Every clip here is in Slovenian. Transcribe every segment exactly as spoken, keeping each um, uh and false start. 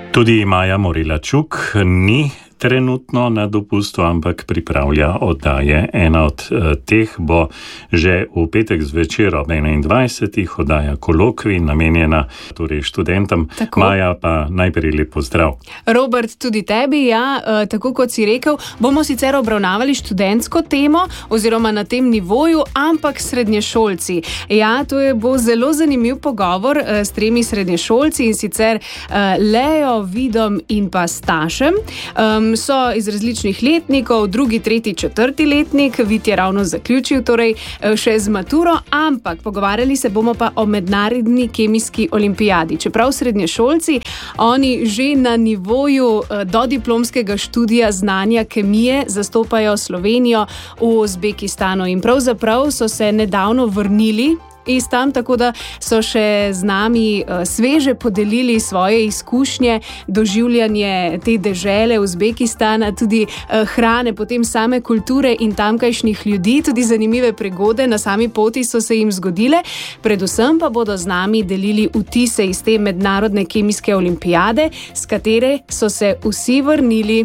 Tudi Maja Morilačuk ni trenutno na dopustu, ampak pripravlja oddaje. Ena od uh, teh bo že v petek zvečer ob enaindvajsetih oddaja Kolokvij, namenjena torej študentom. Tako. Maja, pa najprej lep pozdrav. Robert, tudi tebi, ja, uh, tako kot si rekel, bomo sicer obravnavali študentsko temo oziroma na tem nivoju, ampak srednješolci. Ja, to je bo zelo zanimiv pogovor uh, s tremi srednješolci, in sicer uh, Lejo, Vidom in pa Stašem. Um, so iz različnih letnikov, drugi, tretji, četrti letnik, Vid je ravno zaključil, torej še z maturo, ampak pogovarjali se bomo pa o mednarodni kemijski olimpijadi. Čeprav srednješolci, oni že na nivoju dodiplomskega študija znanja kemije zastopajo Slovenijo v Uzbekistanu in pravzaprav so se nedavno vrnili iz tam, tako da so še z nami uh, sveže podelili svoje izkušnje, doživljanje te dežele Uzbekistana, tudi uh, hrane, potem same kulture in tamkajšnjih ljudi, tudi zanimive prigode na sami poti so se jim zgodile. Predvsem pa bodo z nami delili vtise iz te mednarodne kemijske olimpijade, s katere so se vsi vrnili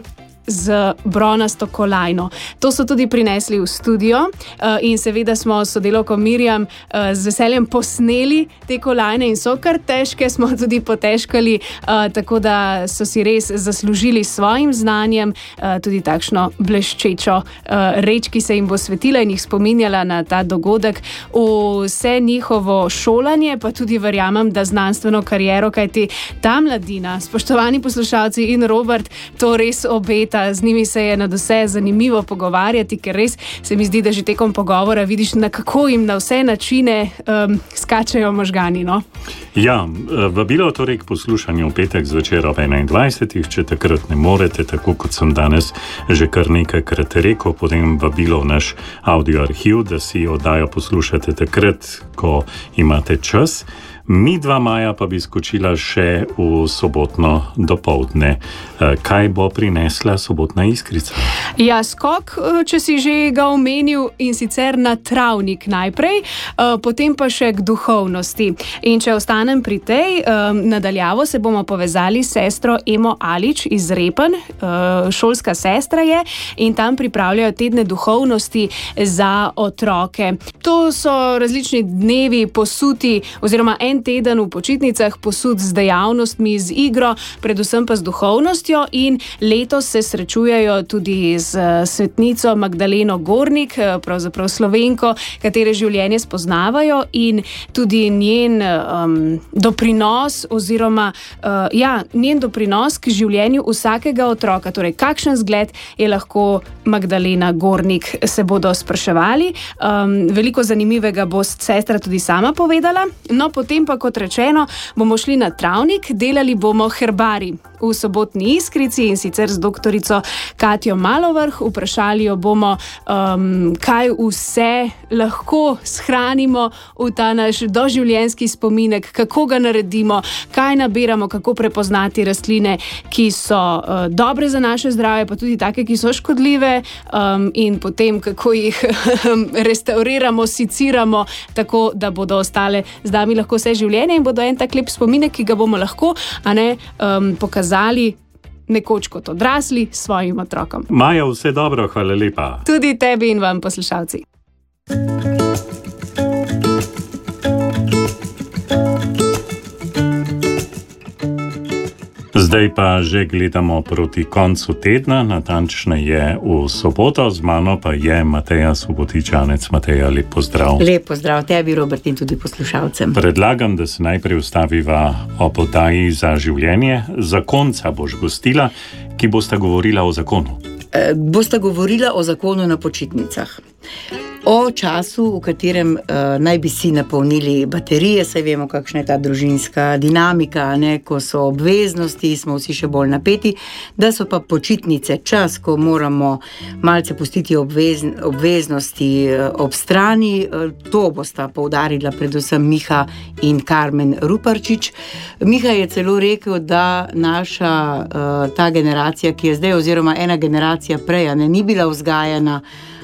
z bronasto kolajno. To so tudi prinesli v studio in seveda smo s sodelavko Mirjam z veseljem posneli te kolajne in so kar težke, smo tudi potežkali, tako da so si res zaslužili s svojim znanjem tudi takšno bleščečo reč, ki se jim bo svetila in jih spominjala na ta dogodek, vse njihovo šolanje, pa tudi verjamem, da znanstveno kariero, kajti ta mladina, spoštovani poslušalci in Robert, to res obeta. Z njimi se je nad vse zanimivo pogovarjati, ker res se mi zdi, da že tekom pogovora vidiš, na kako jim na vse načine um, skačejo možgani. No? Ja, vabilo torej k poslušanju v petek zvečer ob enaindvajsetih, če takrat ne morete, tako kot sem danes že kar nekajkrat rekel, potem vabilo v naš audio arhiv, da si oddajo poslušate takrat, ko imate čas. Mi dva, Maja, pa bi skočila še v sobotno dopoldne. Kaj bo prinesla sobotna Iskrica? Ja, skok, če si že ga omenil, in sicer na travnik najprej, potem pa še k duhovnosti. In če ostanem pri tej, nadaljavo se bomo povezali s sestro Emo Alič iz Repen, šolska sestra je, in tam pripravljajo tedne duhovnosti za otroke. To so različni dnevi posuti, oziroma en teden v počitnicah posud z dejavnostmi, z igro, predvsem pa z duhovnostjo, in letos se srečujejo tudi z svetnico Magdaleno Gornik, pravzaprav Slovenko, katere življenje spoznavajo, in tudi njen um, doprinos oziroma uh, ja, njen doprinos k življenju vsakega otroka, torej kakšen zgled je lahko Magdalena Gornik, se bodo spraševali. Um, veliko zanimivega bo sestra tudi sama povedala. No, potem pa, kot rečeno, bomo šli na travnik, delali bomo herbari v sobotni Iskrici, in sicer z doktorico Katjo Malovrh. Vprašali jo bomo, um, kaj vse lahko shranimo v ta naš doživljenjski spominek, kako ga naredimo, kaj nabiramo, kako prepoznati rastline, ki so uh, dobre za naše zdravje, pa tudi take, ki so škodljive, um, in potem, kako jih restauriramo, siciramo, tako da bodo ostale z nami lahko vse življenje in bodo en tak lep spominek, ki ga bomo lahko, a ne, um, pokazali nekoč kot odrasli svojim otrokom. Maja, vse dobro, hvala lepa. Tudi tebi in vam, poslušalci. Zdaj pa že gledamo proti koncu tedna, natančneje v soboto, z mano pa je Mateja Subotičanec. Mateja, lep pozdrav. Lep pozdrav tebi, Robert, in tudi poslušalcem. Predlagam, da se najprej ustaviva ob oddaji Za življenje. Zakonca boš gostila, ki bosta govorila o zakonu. E, bosta govorila o zakonu na počitnicah. O času, v katerem uh, naj bi si napolnili baterije, saj vemo, kakšna je ta družinska dinamika, ne? Ko so obveznosti, smo vsi še bolj napeti, da so pa počitnice čas, ko moramo malce pustiti obvez, obveznosti uh, ob strani. Uh, to bosta poudarila predvsem Miha in Karmen Ruparčič. Miha je celo rekel, da naša uh, ta generacija, ki je zdaj, oziroma ena generacija prej, ne, ni bila vzgajana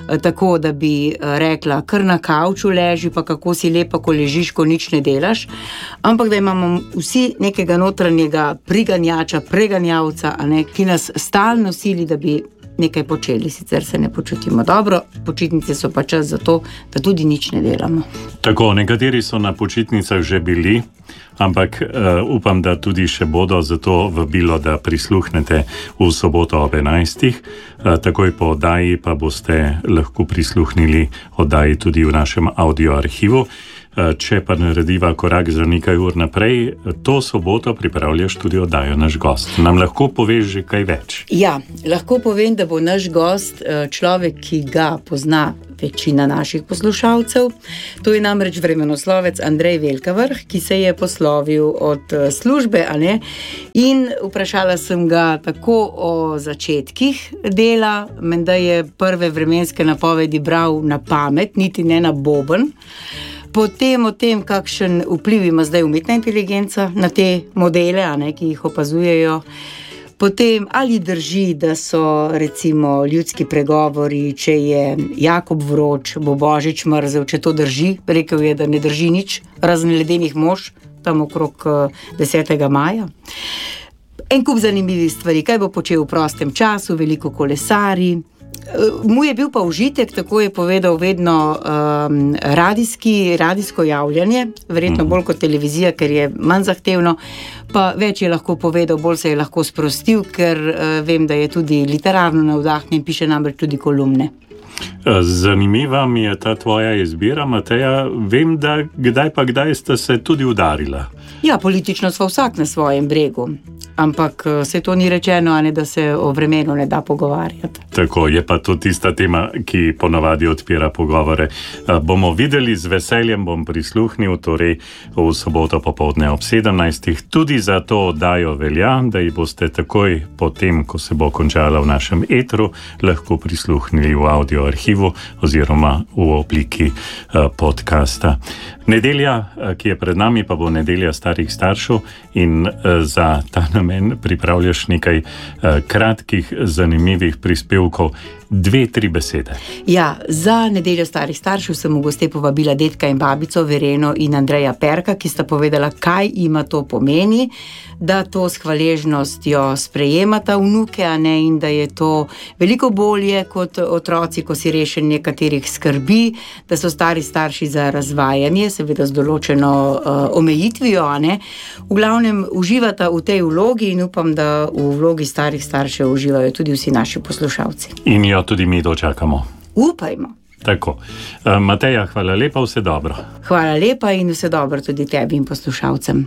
tako, da bi rekla, kar na kavču leži, pa kako si lepa, ko ležiš, ko nič ne delaš, ampak da imamo vsi nekega notranjega priganjača, preganjavca, a ne, ki nas stalno sili, da bi nekaj počeli, sicer se ne počutimo dobro. Počitnice so pa čas za to, da tudi nič ne delamo. Tako, nekateri so na počitnicah že bili, ampak uh, upam, da tudi še bodo, zato vabilo, da prisluhnete v soboto ob enajstih. Uh, takoj po oddaji pa boste lahko prisluhnili oddaji tudi v našem audio arhivu. Če pa narediva korak za nekaj ur naprej, to soboto pripravljaš tudi oddajo Naš gost. Nam lahko poveš že kaj več? Ja, lahko povem, da bo naš gost človek, ki ga pozna večina naših poslušalcev. To je namreč vremenoslovec Andrej Velkavrh, ki se je poslovil od službe, a ne? In vprašala sem ga tako o začetkih dela, menda je prve vremenske napovedi bral na pamet, niti ne na boben. Potem o tem, kakšen vpliv ima zdaj umetna inteligenca na te modele, a ne, ki jih opazujejo. Potem, ali drži, da so recimo ljudski pregovori, če je Jakob vroč, bo Božič mrzel, če to drži. Rekel je, da ne drži nič, razen ledenih mož, tam okrog desetega maja. En kup zanimivih stvari, kaj bo počel v prostem času, veliko kolesari. Mu je bil pa užitek, tako je povedal, vedno um, radijski, radijsko javljanje, verjetno bolj kot televizija, ker je manj zahtevno, pa več je lahko povedal, bolj se je lahko sprostil, ker uh, vem, da je tudi literarno navdahnjen, piše namreč tudi kolumne. Zanimiva mi je ta tvoja izbira, Mateja. Vem, da kdaj pa kdaj sta se tudi udarila. Ja, politično sva vsak na svojem bregu, ampak se to ni rečeno, a ne, da se o vremenu ne da pogovarjati. Tako, je pa to tista tema, ki ponavadi odpira pogovore. Bomo videli, z veseljem bom prisluhnil, torej v soboto popoldne ob sedemnajstih. Tudi za to oddajo velja, da ji boste takoj potem, ko se bo končala v našem etru, lahko prisluhnili v audio arhivu oziroma v obliki podcasta. Nedelja, ki je pred nami, pa bo nedelja starih staršev in za ta namen pripravljaš nekaj kratkih, zanimivih prispevkov. Dve, tri besede. Ja, za nedeljo starih staršev sem v goste povabila dedka in babico Vereno in Andreja Perka, ki sta povedala, kaj ima to pomeni, da to s hvaležnostjo sprejemata vnuke, a ne, in da je to veliko bolje kot otroci, ko si rešen nekaterih skrbi, da so stari starši za razvajanje, seveda z določeno uh, omejitvijo, a ne. V glavnem uživata v tej vlogi in upam, da v vlogi starih staršev uživajo tudi vsi naši poslušalci. In jo tudi mi dočakamo. Upajmo. Tako. Mateja, hvala lepa, vse dobro. Hvala lepa in vse dobro tudi tebi in poslušalcem.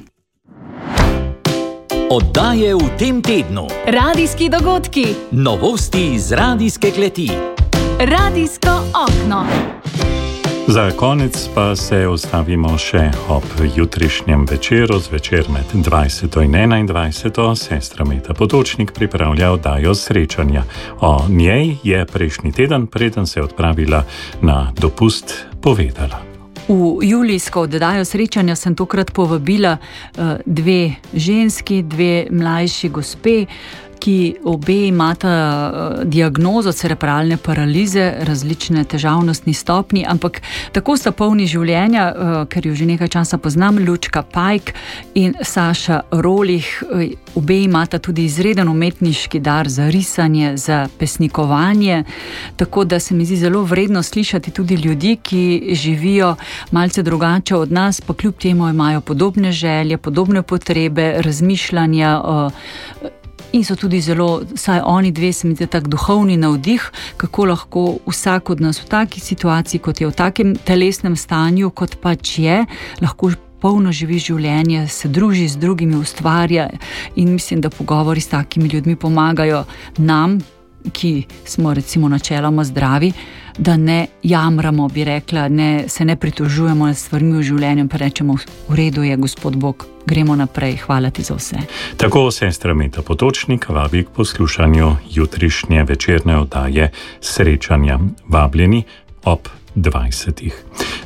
Oddaje v tem tednu. Radijski dogodki. Novosti iz radijske kleti. Radijsko okno. Za konec pa se ustavimo še ob jutrišnjem večeru, zvečer med dvajseto in enaindvajseto. Sestra Meta Potočnik pripravlja oddajo Srečanja. O njej je prejšnji teden, preden se je odpravila na dopust, povedala. V julijsko oddajo Srečanja sem tokrat povabila uh, dve ženski, dve mlajši gospe, ki obe imata diagnozo cerebralne paralize, različne težavnostni stopnji, ampak tako sta polni življenja, ker jo že nekaj časa poznam, Lučka Pajk in Saša Rolih. Obe imata tudi izreden umetniški dar za risanje, za pesnikovanje, tako da se mi zdi zelo vredno slišati tudi ljudi, ki živijo malce drugače od nas, pa kljub temu imajo podobne želje, podobne potrebe, razmišljanja, in so tudi zelo, saj oni dve se mi zdi tak duhovni navdih, kako lahko vsak od nas v taki situaciji, kot je v takem telesnem stanju, kot pač je, lahko polno živi življenje, se druži z drugimi, ustvarja, in mislim, da pogovori s takimi ljudmi pomagajo nam, ki smo recimo načeloma zdravi, da ne jamramo, bi rekla, ne, se ne pritožujemo nad stvarmi v življenju, pa rečemo, v redu je, Gospod Bog, gremo naprej, hvala ti za vse. Tako sestra Meta Potočnik vabi k poslušanju jutrišnje večerne oddaje Srečanja. Vabljeni ob dvajsetih.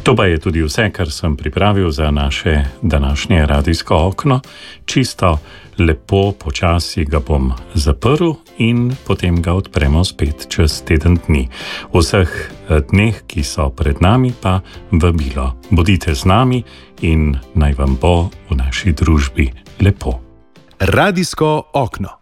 To pa je tudi vse, kar sem pripravil za naše današnje radijsko okno. Čisto lepo, počasi ga bom zaprl in potem ga odpremo spet čez teden dni. V vseh dneh, ki so pred nami, pa vabilo. Bodite z nami in naj vam bo v naši družbi lepo. Radijsko okno.